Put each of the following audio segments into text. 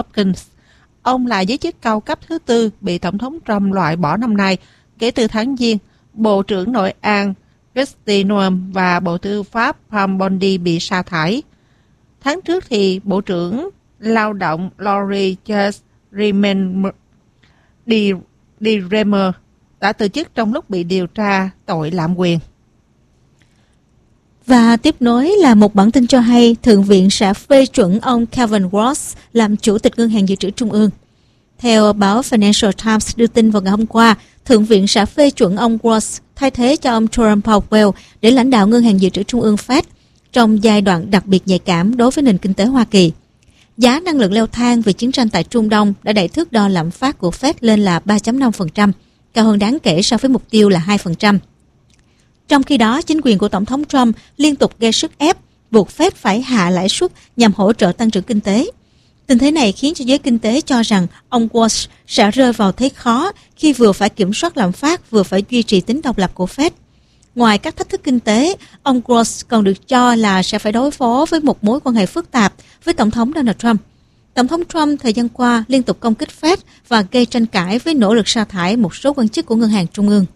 Hopkins. Ông là giới chức cao cấp thứ tư bị Tổng thống Trump loại bỏ năm nay kể từ tháng Giêng. Bộ trưởng Nội an Kristi Noem và Bộ Tư pháp Pam Bondi bị sa thải. Tháng trước thì Bộ trưởng Lao động Lori DeRemer đã từ chức trong lúc bị điều tra tội lạm quyền. Và tiếp nối là một bản tin cho hay Thượng viện sẽ phê chuẩn ông Kevin Ross làm Chủ tịch Ngân hàng Dự trữ Trung ương. Theo báo Financial Times đưa tin vào ngày hôm qua, Thượng viện sẽ phê chuẩn ông Ross thay thế cho ông Jerome Powell để lãnh đạo Ngân hàng Dự trữ Trung ương Fed trong giai đoạn đặc biệt nhạy cảm đối với nền kinh tế Hoa Kỳ. Giá năng lượng leo thang vì chiến tranh tại Trung Đông đã đẩy thước đo lạm phát của Fed lên là 3.5%, cao hơn đáng kể so với mục tiêu là 2%. Trong khi đó, chính quyền của Tổng thống Trump liên tục gây sức ép, buộc Fed phải hạ lãi suất nhằm hỗ trợ tăng trưởng kinh tế. Tình thế này khiến cho giới kinh tế cho rằng ông Walsh sẽ rơi vào thế khó khi vừa phải kiểm soát lạm phát, vừa phải duy trì tính độc lập của Fed. Ngoài các thách thức kinh tế, ông Walsh còn được cho là sẽ phải đối phó với một mối quan hệ phức tạp với Tổng thống Donald Trump. Tổng thống Trump thời gian qua liên tục công kích Fed và gây tranh cãi với nỗ lực sa thải một số quan chức của Ngân hàng Trung ương.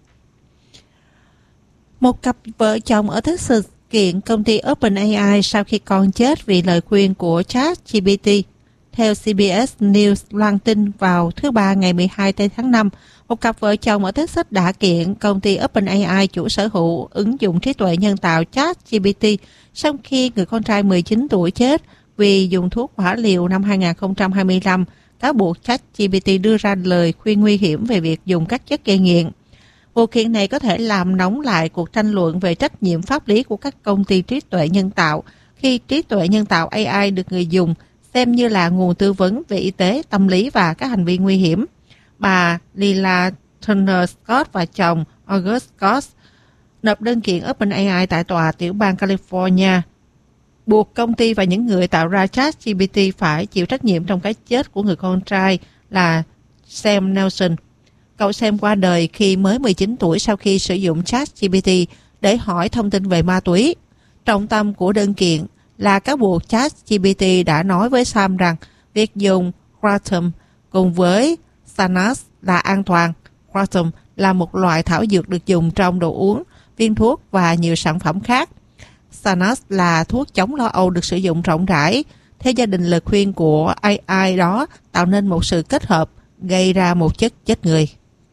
Một cặp vợ chồng ở Texas kiện công ty OpenAI sau khi con chết vì lời khuyên của ChatGPT. Theo CBS News loan tin vào thứ Ba ngày 12 tháng 5, một cặp vợ chồng ở Texas đã kiện công ty OpenAI chủ sở hữu ứng dụng trí tuệ nhân tạo ChatGPT sau khi người con trai 19 tuổi chết vì dùng thuốc hỏa liều năm 2025, cáo buộc ChatGPT đưa ra lời khuyên nguy hiểm về việc dùng các chất gây nghiện. Vụ kiện này có thể làm nóng lại cuộc tranh luận về trách nhiệm pháp lý của các công ty trí tuệ nhân tạo khi trí tuệ nhân tạo AI được người dùng xem như là nguồn tư vấn về y tế, tâm lý và các hành vi nguy hiểm. Bà Lila Turner Scott và chồng August Scott nộp đơn kiện OpenAI tại tòa tiểu bang California, buộc công ty và những người tạo ra ChatGPT phải chịu trách nhiệm trong cái chết của người con trai là Sam Nelson. Cậu Sam qua đời khi mới 19 tuổi sau khi sử dụng ChatGPT để hỏi thông tin về ma túy. Trọng tâm của đơn kiện là cáo buộc ChatGPT đã nói với Sam rằng việc dùng kratom cùng với Xanax là an toàn. Kratom là một loại thảo dược được dùng trong đồ uống, viên thuốc và nhiều sản phẩm khác. Xanax là thuốc chống lo âu được sử dụng rộng rãi. Theo gia đình, lời khuyên của AI đó tạo nên một sự kết hợp gây ra một chất chết người.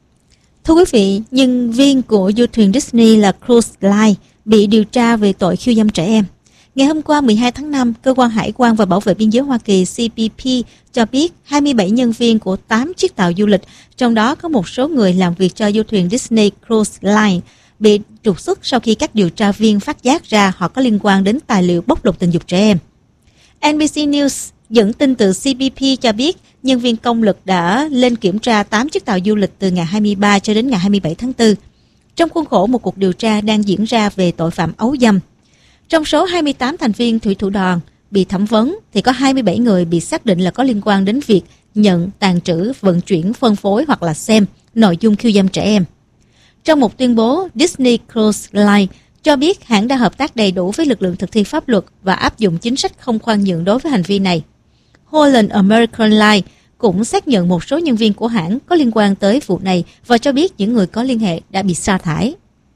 Thưa quý vị, nhân viên của du thuyền Disney là Cruise Line bị điều tra về tội khiêu dâm trẻ em. Ngày hôm qua 12 tháng 5, Cơ quan Hải quan và Bảo vệ Biên giới Hoa Kỳ CBP cho biết 27 nhân viên của 8 chiếc tàu du lịch, trong đó có một số người làm việc cho du thuyền Disney Cruise Line, bị trục xuất sau khi các điều tra viên phát giác ra họ có liên quan đến tài liệu bóc lột tình dục trẻ em. NBC News dẫn tin từ CBP cho biết nhân viên công lực đã lên kiểm tra 8 chiếc tàu du lịch từ ngày 23 cho đến ngày 27 tháng 4, trong khuôn khổ một cuộc điều tra đang diễn ra về tội phạm ấu dâm. Trong số 28 thành viên thủy thủ đoàn bị thẩm vấn thì có 27 người bị xác định là có liên quan đến việc nhận, tàng trữ, vận chuyển, phân phối hoặc là xem nội dung khiêu dâm trẻ em. Trong một tuyên bố, Disney Cruise Line cho biết hãng đã hợp tác đầy đủ với lực lượng thực thi pháp luật và áp dụng chính sách không khoan nhượng đối với hành vi này. Holland American Line cũng xác nhận một số nhân viên của hãng có liên quan tới vụ này và cho biết những người có liên hệ đã bị sa thải.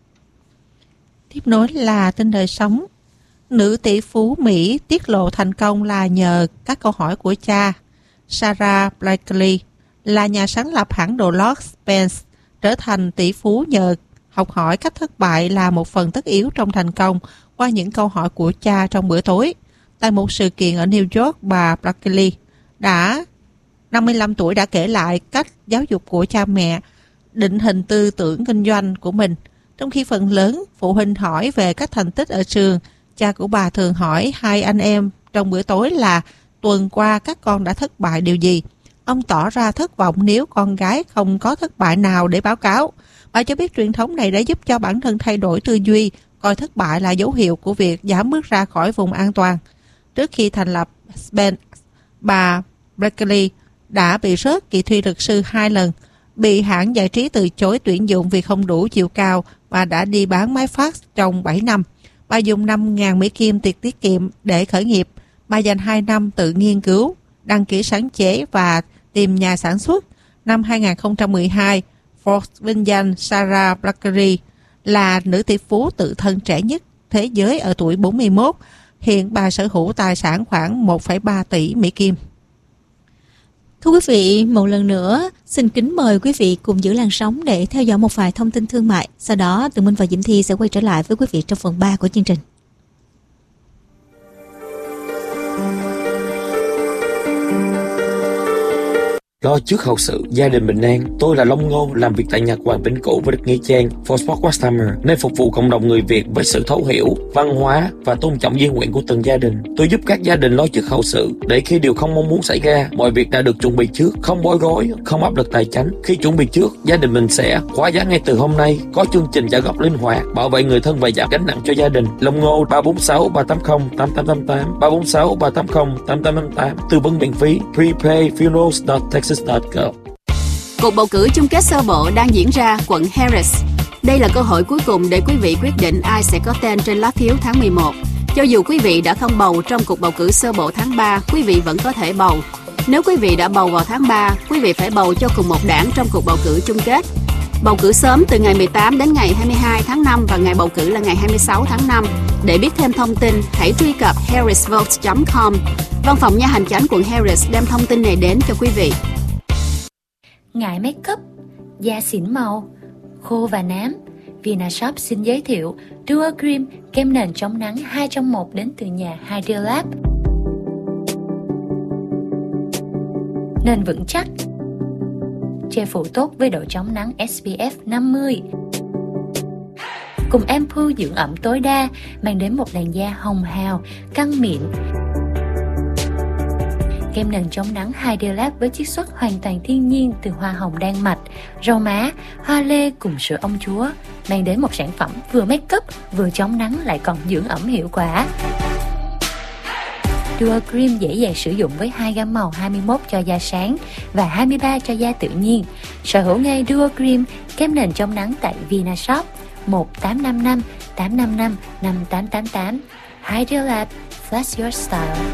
Tiếp nối là tin đời sống. Nữ tỷ phú Mỹ tiết lộ thành công là nhờ các câu hỏi của cha. Sarah Blakely là nhà sáng lập hãng đồ lót Spence, trở thành tỷ phú nhờ học hỏi cách thất bại là một phần tất yếu trong thành công qua những câu hỏi của cha trong bữa tối. Tại một sự kiện ở New York, bà Blakely đã 55 tuổi đã kể lại cách giáo dục của cha mẹ định hình tư tưởng kinh doanh của mình. Trong khi phần lớn phụ huynh hỏi về các thành tích ở trường, cha của bà thường hỏi hai anh em trong bữa tối là tuần qua các con đã thất bại điều gì. Ông tỏ ra thất vọng nếu con gái không có thất bại nào để báo cáo. Bà cho biết truyền thống này đã giúp cho bản thân thay đổi tư duy, coi thất bại là dấu hiệu của việc dám bước ra khỏi vùng an toàn. Trước khi thành lập Spence, bà Blakely đã bị rớt kỳ thi luật sư 2 lần, bị hãng giải trí từ chối tuyển dụng vì không đủ chiều cao và đã đi bán máy fax trong 7 năm. Bà dùng 5.000 Mỹ Kim tiền tiết kiệm để khởi nghiệp. Bà dành 2 năm tự nghiên cứu đăng ký sáng chế và tìm nhà sản xuất. Năm 2012, Forbes vinh danh Sarah Blakely là nữ tỷ phú tự thân trẻ nhất thế giới ở tuổi 41. Hiện bà sở hữu tài sản khoảng 1,3 tỷ Mỹ Kim. Thưa quý vị, một lần nữa, xin kính mời quý vị cùng giữ làn sóng để theo dõi một vài thông tin thương mại. Sau đó, Tường Minh và Diễm Thi sẽ quay trở lại với quý vị trong phần 3 của chương trình. Lo trước hậu sự, gia đình bình an. Tôi là Long Ngô, làm việc tại nhà Hoàng Vĩnh Cửu với Đức Nghĩa Trang, For Sport Customer, nơi phục vụ cộng đồng người Việt với sự thấu hiểu, văn hóa và tôn trọng di nguyện của từng gia đình. Tôi giúp các gia đình lo trước hậu sự, để khi điều không mong muốn xảy ra, mọi việc đã được chuẩn bị trước, không bối rối, không áp lực tài chính. Khi chuẩn bị trước, gia đình mình sẽ khóa giá ngay từ hôm nay, có chương trình trả góp linh hoạt, bảo vệ người thân và giảm gánh nặng cho gia đình. Long Ngô 346 380 8888 346 380 8888, tư vấn miễn phí, prepay funerals.texas. Cuộc bầu cử chung kết sơ bộ đang diễn ra quận Harris. Đây là cơ hội cuối cùng để quý vị quyết định ai sẽ có tên trên lá phiếu tháng 11. Cho dù quý vị đã không bầu trong cuộc bầu cử sơ bộ tháng 3, quý vị vẫn có thể bầu. Nếu quý vị đã bầu vào tháng 3, quý vị phải bầu cho cùng một đảng trong cuộc bầu cử chung kết. Bầu cử sớm từ ngày 18 đến ngày 22 tháng 5 và ngày bầu cử là ngày 26 tháng 5. Để biết thêm thông tin, hãy truy cập harrisvotes.com. Văn phòng nha hành chánh quận Harris đem thông tin này đến cho quý vị. Ngại make up, da xỉn màu, khô và nám, Vinashop xin giới thiệu Duo Cream, kem nền chống nắng 2 trong 1 đến từ nhà Hydrolab. Nền vững chắc, che phủ tốt với độ chống nắng SPF 50. Cùng ampoule dưỡng ẩm tối đa, mang đến một làn da hồng hào, căng mịn. Kem nền chống nắng Hydrolab với chiết xuất hoàn toàn thiên nhiên từ hoa hồng đan mạch, rau má, hoa lê cùng sữa ông chúa, mang đến một sản phẩm vừa make up, vừa chống nắng lại còn dưỡng ẩm hiệu quả. Duo Cream dễ dàng sử dụng với 2 gam màu 21 cho da sáng và 23 cho da tự nhiên. Sở hữu ngay Duo Cream, kem nền chống nắng tại Vinashop 1855 855 5888. Hydrolab, flash your style.